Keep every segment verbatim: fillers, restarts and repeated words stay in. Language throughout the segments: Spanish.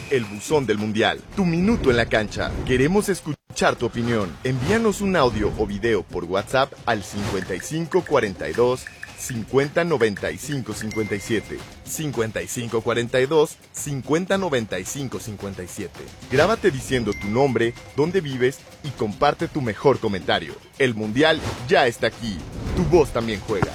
el buzón del Mundial. Tu minuto en la cancha. Queremos escuchar tu opinión. Envíanos un audio o video por WhatsApp al cincuenta y cinco cuarenta y dos cincuenta noventa y cinco cincuenta y siete. cincuenta y cinco cuarenta y dos cincuenta noventa y cinco cincuenta y siete. Grábate diciendo tu nombre, dónde vives y comparte tu mejor comentario. El Mundial ya está aquí. Tu voz también juega.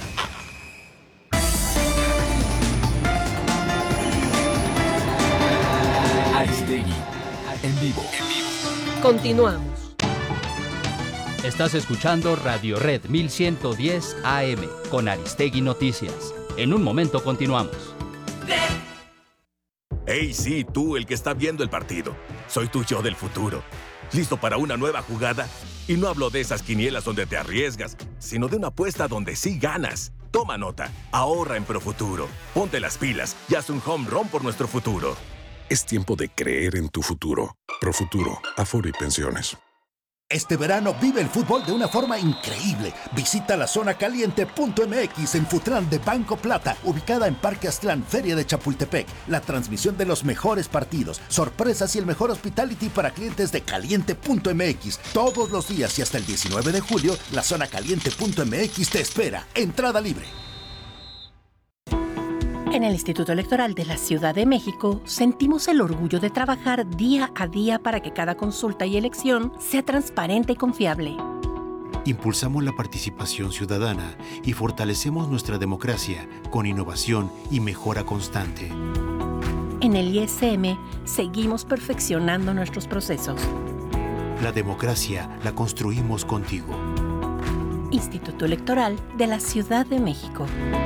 Aristegui, en vivo. Continuamos. Estás escuchando Radio Red mil ciento diez A M con Aristegui Noticias. En un momento continuamos. Hey, sí, tú, el que está viendo el partido. Soy tu yo del futuro. ¿Listo para una nueva jugada? Y no hablo de esas quinielas donde te arriesgas, sino de una apuesta donde sí ganas. Toma nota, ahorra en Profuturo. Ponte las pilas y haz un home run por nuestro futuro. Es tiempo de creer en tu futuro. Profuturo, Afore y Pensiones. Este verano vive el fútbol de una forma increíble. Visita la zona caliente punto m x en Futrán de Banco Plata, ubicada en Parque Aztlán, Feria de Chapultepec. La transmisión de los mejores partidos, sorpresas y el mejor hospitality para clientes de caliente punto m x. Todos los días y hasta el diecinueve de julio, la zona caliente punto m x te espera. Entrada libre. En el Instituto Electoral de la Ciudad de México, sentimos el orgullo de trabajar día a día para que cada consulta y elección sea transparente y confiable. Impulsamos la participación ciudadana y fortalecemos nuestra democracia con innovación y mejora constante. En el I S M, seguimos perfeccionando nuestros procesos. La democracia la construimos contigo. Instituto Electoral de la Ciudad de México.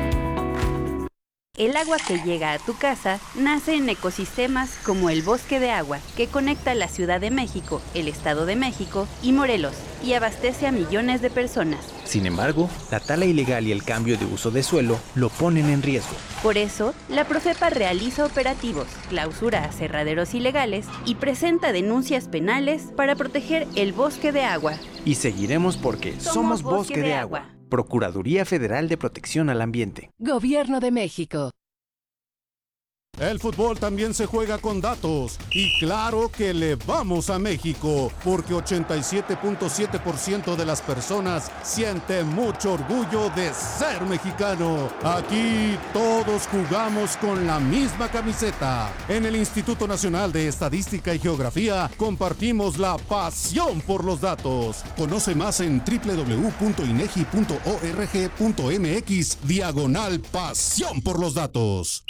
El agua que llega a tu casa nace en ecosistemas como el Bosque de Agua, que conecta la Ciudad de México, el Estado de México y Morelos, y abastece a millones de personas. Sin embargo, la tala ilegal y el cambio de uso de suelo lo ponen en riesgo. Por eso, la Profepa realiza operativos, clausura aserraderos ilegales y presenta denuncias penales para proteger el Bosque de Agua. Y seguiremos porque somos, somos Bosque, Bosque de, de Agua. Agua. Procuraduría Federal de Protección al Ambiente. Gobierno de México. El fútbol también se juega con datos y claro que le vamos a México porque ochenta y siete punto siete por ciento de las personas siente mucho orgullo de ser mexicano. Aquí todos jugamos con la misma camiseta. En el Instituto Nacional de Estadística y Geografía compartimos la pasión por los datos. Conoce más en doble u doble u doble u punto inegi punto org punto m x diagonal pasión por los datos.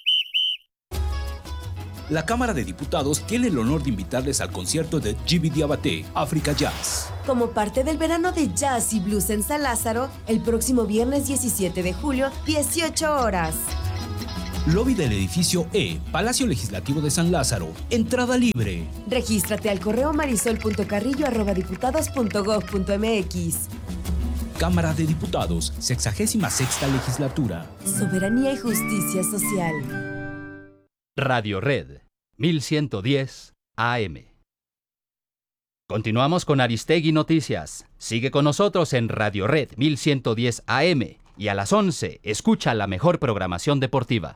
La Cámara de Diputados tiene el honor de invitarles al concierto de Djiby Diabaté, Africa Jazz. Como parte del verano de jazz y blues en San Lázaro, el próximo viernes diecisiete de julio, dieciocho horas. Lobby del edificio E, Palacio Legislativo de San Lázaro. Entrada libre. Regístrate al correo marisol punto carrillo arroba diputados punto gob punto m x. Cámara de Diputados, sexagésima sexta legislatura. Soberanía y justicia social. Radio Red mil ciento diez A M. Continuamos con Aristegui Noticias. Sigue con nosotros en Radio Red mil ciento diez A M y a las once escucha la mejor programación deportiva.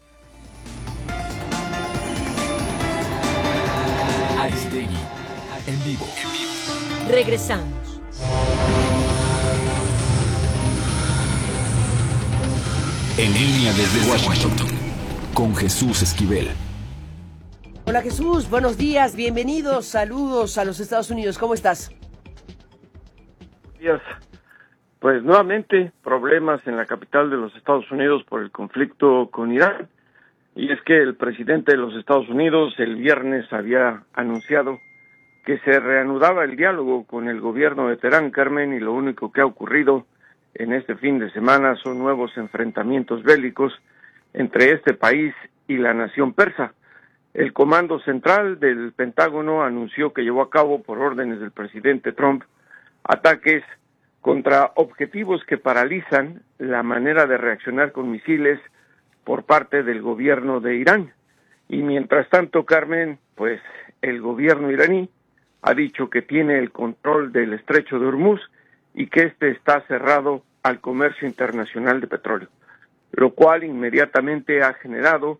Aristegui en vivo. Regresamos. En línea desde Washington. Con Jesús Esquivel. Hola Jesús, buenos días, bienvenidos, saludos a los Estados Unidos, ¿cómo estás? Buenos días. Pues nuevamente problemas en la capital de los Estados Unidos por el conflicto con Irán. Y es que el presidente de los Estados Unidos el viernes había anunciado que se reanudaba el diálogo con el gobierno de Teherán, Carmen, y lo único que ha ocurrido en este fin de semana son nuevos enfrentamientos bélicos entre este país y la nación persa. El Comando Central del Pentágono anunció que llevó a cabo, por órdenes del presidente Trump, ataques contra objetivos que paralizan la manera de reaccionar con misiles por parte del gobierno de Irán. Y mientras tanto, Carmen, pues el gobierno iraní ha dicho que tiene el control del estrecho de Hormuz y que este está cerrado al comercio internacional de petróleo, lo cual inmediatamente ha generado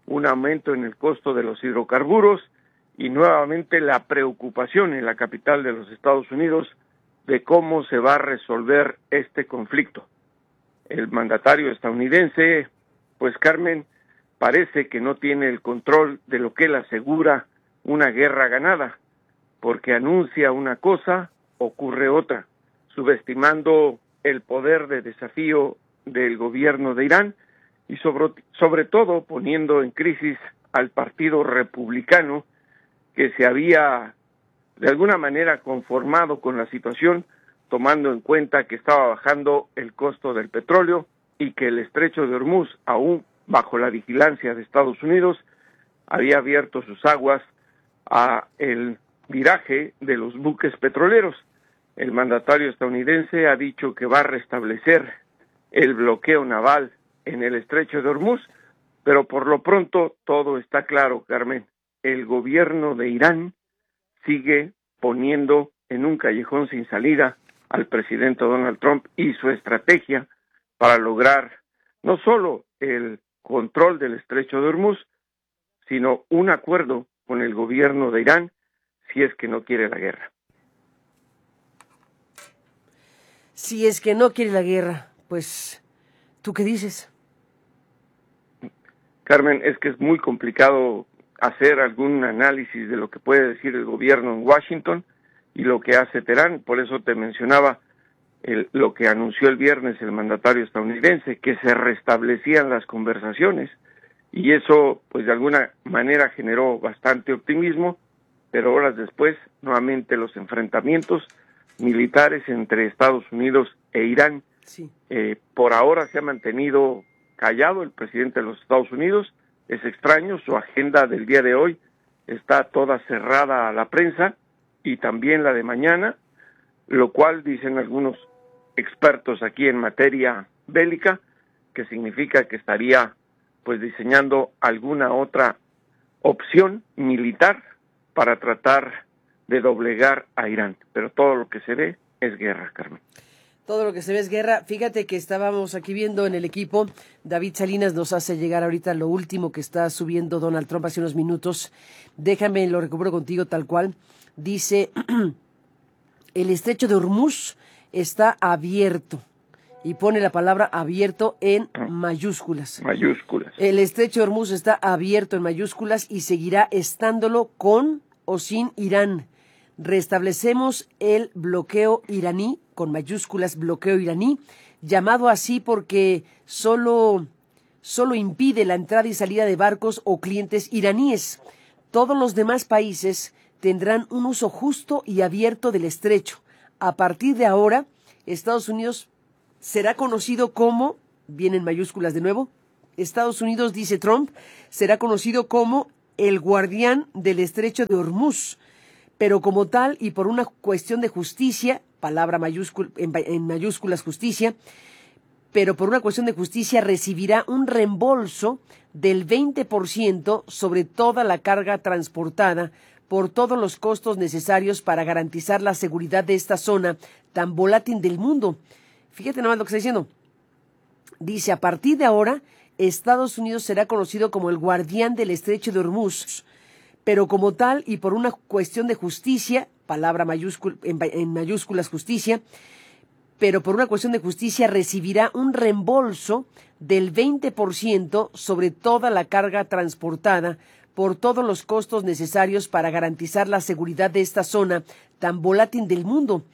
un aumento en el costo de los hidrocarburos y nuevamente la preocupación en la capital de los Estados Unidos de cómo se va a resolver este conflicto. El mandatario estadounidense, pues Carmen, parece que no tiene el control de lo que él asegura una guerra ganada, porque anuncia una cosa, ocurre otra, subestimando el poder de desafío del gobierno de Irán y sobre, sobre todo poniendo en crisis al Partido Republicano, que se había de alguna manera conformado con la situación, tomando en cuenta que estaba bajando el costo del petróleo y que el estrecho de Hormuz, aún bajo la vigilancia de Estados Unidos, había abierto sus aguas a el viraje de los buques petroleros. El mandatario estadounidense ha dicho que va a restablecer el bloqueo naval en el estrecho de Hormuz, pero por lo pronto todo está claro, Carmen. El gobierno de Irán sigue poniendo en un callejón sin salida al presidente Donald Trump y su estrategia para lograr no solo el control del estrecho de Hormuz, sino un acuerdo con el gobierno de Irán si es que no quiere la guerra. Si es que no quiere la guerra, pues, ¿tú qué dices? Carmen, es que es muy complicado hacer algún análisis de lo que puede decir el gobierno en Washington y lo que hace Teherán. Por eso te mencionaba el, lo que anunció el viernes el mandatario estadounidense, que se restablecían las conversaciones, y eso pues de alguna manera generó bastante optimismo, pero horas después nuevamente los enfrentamientos militares entre Estados Unidos e Irán. Sí. Eh, por ahora se ha mantenido callado el presidente de los Estados Unidos. Es extraño, su agenda del día de hoy está toda cerrada a la prensa y también la de mañana, lo cual dicen algunos expertos aquí en materia bélica, que significa que estaría pues diseñando alguna otra opción militar para tratar de doblegar a Irán. Pero todo lo que se ve es guerra, Carmen. Todo lo que se ve es guerra. Fíjate que estábamos aquí viendo en el equipo, David Salinas nos hace llegar ahorita lo último que está subiendo Donald Trump hace unos minutos. Déjame, lo recupero contigo tal cual. Dice, el estrecho de Hormuz está abierto. Y pone la palabra abierto en mayúsculas. Mayúsculas. El estrecho de Hormuz está abierto en mayúsculas y seguirá estándolo con o sin Irán. Restablecemos el bloqueo iraní, con mayúsculas bloqueo iraní, llamado así porque solo, solo impide la entrada y salida de barcos o clientes iraníes. Todos los demás países tendrán un uso justo y abierto del estrecho. A partir de ahora, Estados Unidos será conocido como, vienen mayúsculas de nuevo, Estados Unidos, dice Trump, será conocido como el guardián del estrecho de Hormuz, pero como tal y por una cuestión de justicia, palabra mayúscula, en, en mayúsculas justicia, pero por una cuestión de justicia recibirá un reembolso del veinte por ciento sobre toda la carga transportada por todos los costos necesarios para garantizar la seguridad de esta zona tan volátil del mundo. Fíjate nomás lo que está diciendo. Dice, a partir de ahora, Estados Unidos será conocido como el guardián del estrecho de Hormuz, pero como tal y por una cuestión de justicia, palabra mayúscula, en, en mayúsculas justicia, pero por una cuestión de justicia recibirá un reembolso del veinte por ciento sobre toda la carga transportada por todos los costos necesarios para garantizar la seguridad de esta zona tan volátil del mundo.